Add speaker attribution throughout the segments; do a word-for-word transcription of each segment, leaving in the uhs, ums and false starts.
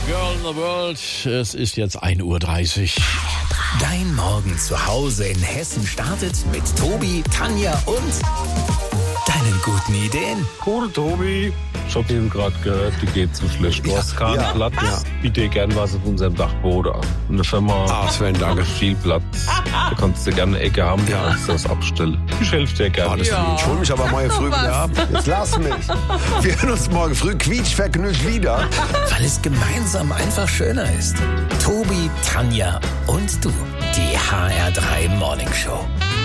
Speaker 1: Girl in the World, es ist jetzt ein Uhr dreißig.
Speaker 2: Dein Morgen zu Hause in Hessen startet mit Tobi, Tanja und deinen guten Ideen.
Speaker 3: Cool, Tobi. Ich hab eben gerade gehört, die geht zu schlecht. Du hast keinen
Speaker 4: ja,
Speaker 3: Platz.
Speaker 4: ja.
Speaker 3: Biet dir gern was auf unserem Dachboden an. Und eine Firma
Speaker 4: Ah, Sven, danke.
Speaker 3: hat viel Platz. Da kannst du gerne eine Ecke haben, ja. Kannst du das abstellen. Ich helfe dir
Speaker 4: Oh,
Speaker 3: gerne.
Speaker 4: das ja. Ich hol mich aber morgen früh wieder ab. Jetzt lass mich. Wir hören uns morgen früh quietschvergnügt wieder.
Speaker 2: Weil es gemeinsam einfach schöner ist. Tobi, Tanja und du. Die H R drei Morning Show.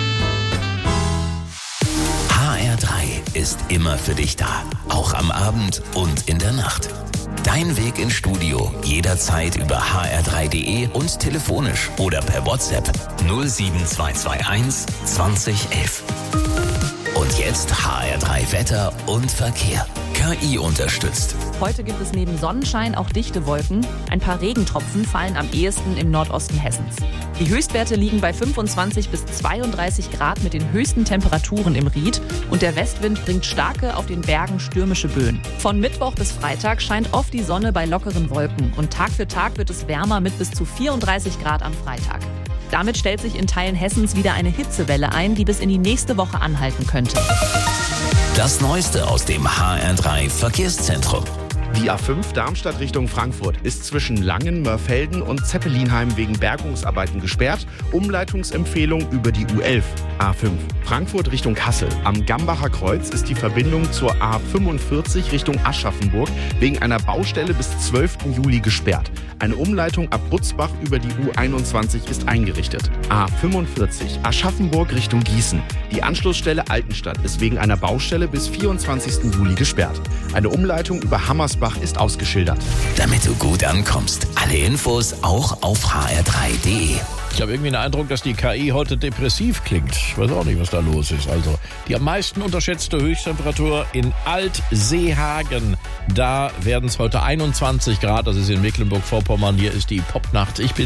Speaker 2: H R drei ist immer für dich da. Auch am Abend und in der Nacht. Dein Weg ins Studio jederzeit über h r drei punkt d e und telefonisch oder per WhatsApp null sieben zwei zwei eins zwanzig elf. Und jetzt H R drei Wetter und Verkehr. K I unterstützt.
Speaker 5: Heute gibt es neben Sonnenschein auch dichte Wolken. Ein paar Regentropfen fallen am ehesten im Nordosten Hessens. Die Höchstwerte liegen bei fünfundzwanzig bis zweiunddreißig Grad mit den höchsten Temperaturen im Ried. Und der Westwind bringt starke, auf den Bergen stürmische Böen. Von Mittwoch bis Freitag scheint oft die Sonne bei lockeren Wolken. Und Tag für Tag wird es wärmer mit bis zu vierunddreißig Grad am Freitag. Damit stellt sich in Teilen Hessens wieder eine Hitzewelle ein, die bis in die nächste Woche anhalten könnte.
Speaker 2: Das Neueste aus dem H R drei Verkehrszentrum.
Speaker 6: Die A fünf Darmstadt Richtung Frankfurt ist zwischen Langen, Mörfelden und Zeppelinheim wegen Bergungsarbeiten gesperrt. Umleitungsempfehlung über die U elf. A fünf Frankfurt Richtung Kassel. Am Gambacher Kreuz ist die Verbindung zur A fünfundvierzig Richtung Aschaffenburg wegen einer Baustelle bis zwölften Juli gesperrt. Eine Umleitung ab Butzbach über die U einundzwanzig ist eingerichtet. A fünfundvierzig Aschaffenburg Richtung Gießen. Die Anschlussstelle Altenstadt ist wegen einer Baustelle bis vierundzwanzigsten Juli gesperrt. Eine Umleitung über Hammersbach ist ausgeschildert.
Speaker 2: Damit du gut ankommst. Alle Infos auch auf h r drei punkt d e.
Speaker 1: Ich habe irgendwie den Eindruck, dass die K I heute depressiv klingt. Ich weiß auch nicht, was da los ist. Also die am meisten unterschätzte Höchsttemperatur in Altseehagen. Da werden es heute einundzwanzig Grad. Das ist in Mecklenburg-Vorpommern. Hier ist die Popnacht. Ich bin